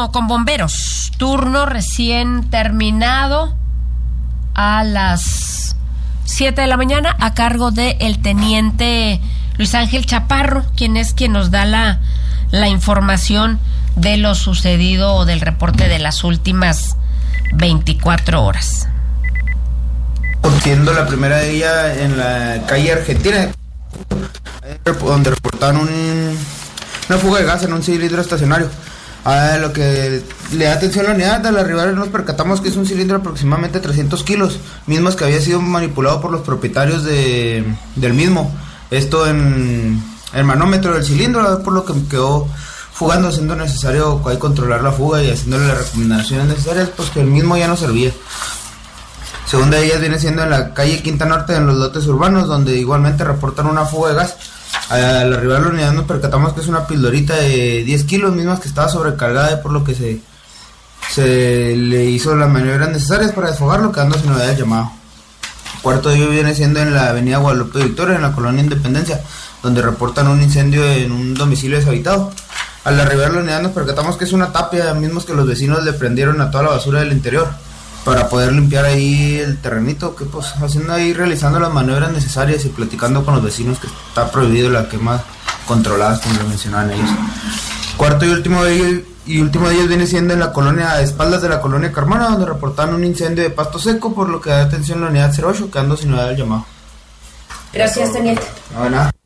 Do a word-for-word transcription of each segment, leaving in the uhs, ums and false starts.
turno con bomberos, turno recién terminado a las siete de la mañana a cargo del teniente Luis Ángel Chaparro, quien es quien nos da la, la información de lo sucedido o del reporte de las últimas veinticuatro horas. Siendo la primera de ella en la calle Argentina, donde reportaron un, una fuga de gas en un cilindro estacionario. A lo que le da atención a la unidad, al arribar nos percatamos que es un cilindro de aproximadamente trescientos kilos, mismos que había sido manipulado por los propietarios de, del mismo. Esto en el manómetro del cilindro, por lo que quedó fugando, siendo necesario ahí controlar la fuga y haciéndole las recomendaciones necesarias, pues que el mismo ya no servía. Segunda de ellas viene siendo en la calle Quinta Norte, en los lotes urbanos, donde igualmente reportan una fuga de gas. Al arribar a la unidad nos percatamos que es una pildorita de diez kilos, mismas que estaba sobrecargada, por lo que se, se le hizo las maniobras necesarias para desfogarlo, quedando sin novedad del llamado. Cuarto de ello viene siendo en la avenida Guadalupe Victoria, en la colonia Independencia, donde reportan un incendio en un domicilio deshabitado. Al arribar a la unidad nos percatamos que es una tapia, mismos que los vecinos le prendieron a toda la basura del interior, para poder limpiar ahí el terrenito, que pues haciendo ahí, realizando las maniobras necesarias y platicando con los vecinos que está prohibido la quema controlada, como lo mencionaban ellos. Cuarto y último de ellos, y último de ellos viene siendo en la colonia, a espaldas de la colonia Carmona, donde reportaron un incendio de pasto seco, por lo que da atención la unidad cero ocho, quedando sin novedad del llamado. Gracias, teniente. No, de nada.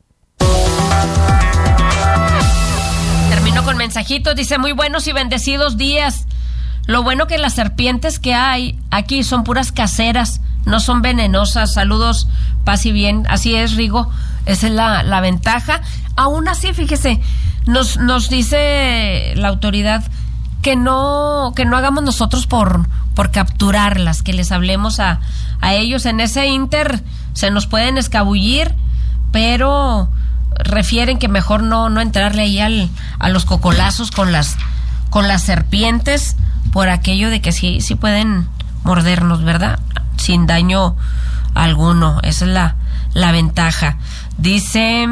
Termino con mensajitos, dice: muy buenos y bendecidos días. Lo bueno que las serpientes que hay aquí son puras caseras, no son venenosas. Saludos, paz y bien. Así es, Rigo, esa es la, la ventaja. Aún así, fíjese, nos, nos dice la autoridad que no, que no hagamos nosotros por, por capturarlas, que les hablemos a, a ellos. En ese inter se nos pueden escabullir, pero refieren que mejor no, no entrarle ahí al, a los cocolazos con las, con las serpientes, por aquello de que sí, sí pueden mordernos, ¿verdad? Sin daño alguno. Esa es la, la ventaja. Dice: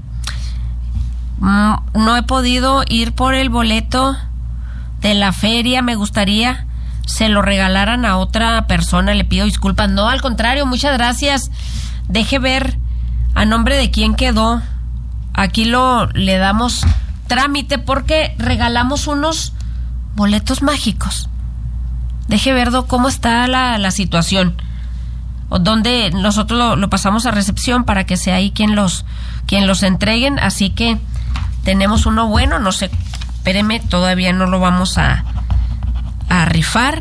mmm, no he podido ir por el boleto de la feria, me gustaría se lo regalaran a otra persona, le pido disculpas. No, al contrario, muchas gracias. Deje ver a nombre de quién quedó. Aquí lo le damos trámite porque regalamos unos boletos mágicos. Deje ver cómo está la, la situación, o donde nosotros lo, lo pasamos a recepción para que sea ahí quien los quien los entreguen. Así que tenemos uno bueno, no sé, espéreme, todavía no lo vamos a, a rifar,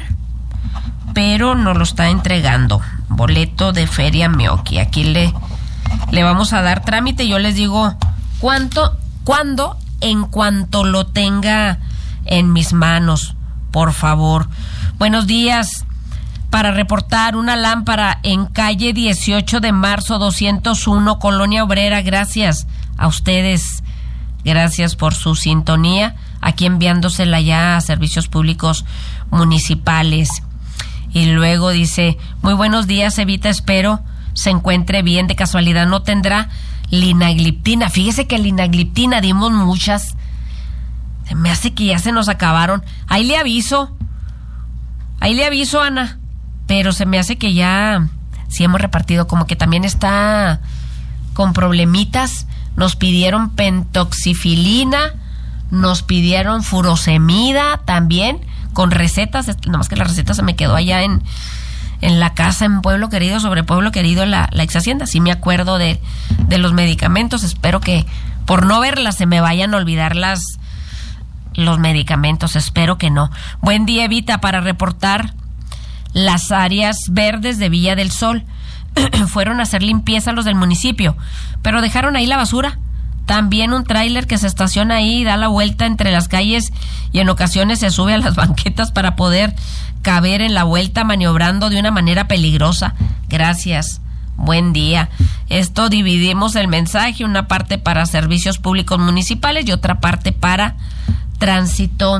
pero nos lo está entregando. Boleto de Feria Meoqui. Aquí le, le vamos a dar trámite. Yo les digo cuánto, cuándo, en cuanto lo tenga en mis manos, por favor. Buenos días. Para reportar una lámpara en calle dieciocho de marzo doscientos uno, Colonia Obrera. Gracias a ustedes. Gracias por su sintonía. Aquí enviándosela ya a servicios públicos municipales. Y luego dice: muy buenos días, Evita, espero se encuentre bien. De casualidad no tendrá linagliptina. Fíjese que linagliptina dimos muchas. Se me hace que ya se nos acabaron. Ahí le aviso. Ahí le aviso, Ana. Pero se me hace que ya sí hemos repartido. Como que también está con problemitas. Nos pidieron pentoxifilina. Nos pidieron furosemida también. Con recetas. Nada más que la receta se me quedó allá en, en la casa en Pueblo Querido. Sobre Pueblo Querido, la, la ex hacienda. Sí me acuerdo de, de los medicamentos. Espero que por no verlas se me vayan a olvidar las... los medicamentos, espero que no. Buen día, Evita, para reportar las áreas verdes de Villa del Sol. Fueron a hacer limpieza los del municipio, pero dejaron ahí la basura. También un tráiler que se estaciona ahí y da la vuelta entre las calles y en ocasiones se sube a las banquetas para poder caber en la vuelta, maniobrando de una manera peligrosa. Gracias. Buen día. Esto dividimos el mensaje, una parte para servicios públicos municipales y otra parte para tránsito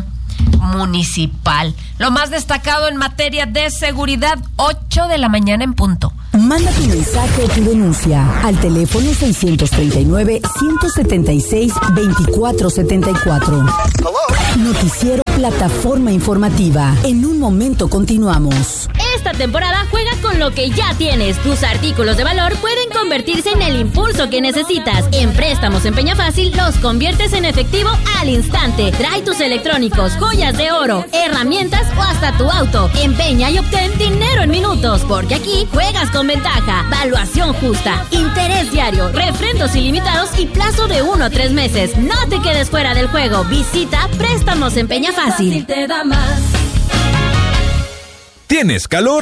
municipal. Lo más destacado en materia de seguridad, ocho de la mañana en punto. Manda tu mensaje o tu denuncia al teléfono seiscientos treinta y nueve, ciento setenta y seis, veinticuatro setenta y cuatro. Noticiero plataforma informativa. En un momento continuamos. Esta temporada juega con lo que ya tienes. Tus artículos de valor pueden convertirse en el impulso que necesitas. En Préstamos en Peñafácil los conviertes en efectivo al instante. Trae tus electrónicos, joyas de oro, herramientas o hasta tu auto. Empeña y obtén dinero en minutos, porque aquí juegas con ventaja. Valuación justa, interés diario, refrendos ilimitados y plazo de uno a tres meses. No te quedes fuera del juego. Visita Préstamos en Peñafácil. ¿Tienes calor?